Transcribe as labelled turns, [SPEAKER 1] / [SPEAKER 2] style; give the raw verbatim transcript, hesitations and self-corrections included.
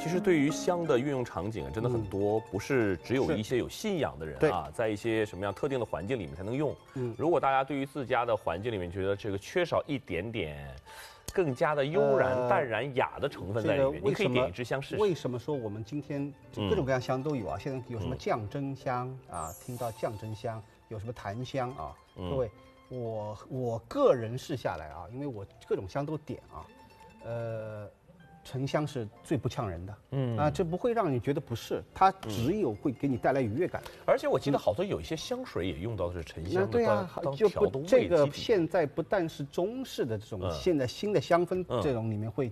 [SPEAKER 1] 其实对于香的运用场景真的很多，
[SPEAKER 2] 嗯、
[SPEAKER 1] 不是只有一些有信仰的人啊，在一些什么样特定的环境里面才能用。嗯，如果大家对于自家的环境里面觉得这个缺少一点点更加的悠然、呃、淡然、雅的成分在里面，这个、你可以点一支香试试。
[SPEAKER 2] 为什么说我们今天各种各样香都有啊？嗯、现在有什么降真香、嗯、啊？听到降真香，有什么檀香啊？嗯、各位，我我个人试下来啊，因为我各种香都点啊，呃。沉香是最不呛人的，嗯啊，这不会让你觉得不适，它只有会给你带来愉悦感。
[SPEAKER 1] 而且我记得好多有一些香水也用到的是沉香的，
[SPEAKER 2] 对啊，就不这个现在不但是中式的这种现在新的香氛这种里面会